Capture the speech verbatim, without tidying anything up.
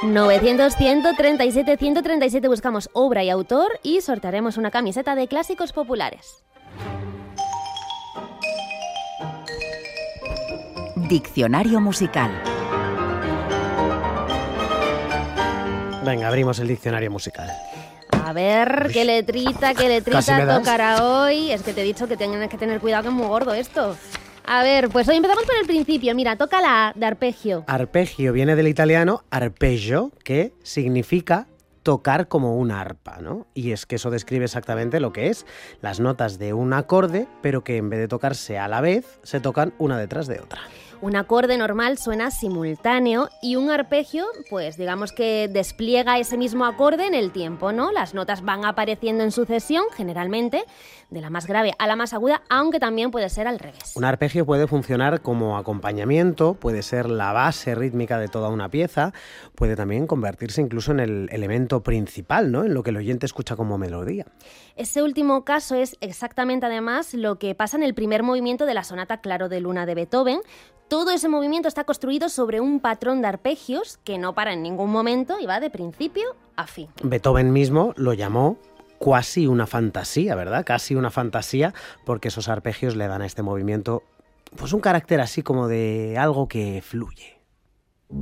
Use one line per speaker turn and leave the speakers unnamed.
novecientos, ciento treinta y siete, ciento treinta y siete buscamos obra y autor y sortearemos una camiseta de clásicos populares.
Diccionario musical.
Venga, abrimos el diccionario musical.
A ver, qué letrita, qué letrita tocará hoy. Es que te he dicho que tienes que tener cuidado, que es muy gordo esto. A ver, pues hoy empezamos por el principio. Mira, toca la A de arpegio.
Arpegio viene del italiano arpeggio, que significa tocar como una arpa, ¿no? Y es que eso describe exactamente lo que es las notas de un acorde, pero que en vez de tocarse a la vez, se tocan una detrás de otra.
Un acorde normal suena simultáneo y un arpegio, pues digamos que despliega ese mismo acorde en el tiempo, ¿no? Las notas van apareciendo en sucesión, generalmente, de la más grave a la más aguda, aunque también puede ser al revés.
Un arpegio puede funcionar como acompañamiento, puede ser la base rítmica de toda una pieza, puede también convertirse incluso en el elemento principal, ¿no? En lo que el oyente escucha como melodía.
Ese último caso es exactamente, además, lo que pasa en el primer movimiento de la sonata Claro de Luna de Beethoven. Todo ese movimiento está construido sobre un patrón de arpegios que no para en ningún momento y va de principio a fin.
Beethoven mismo lo llamó cuasi una fantasía, ¿verdad? Casi una fantasía, porque esos arpegios le dan a este movimiento pues un carácter así como de algo que fluye.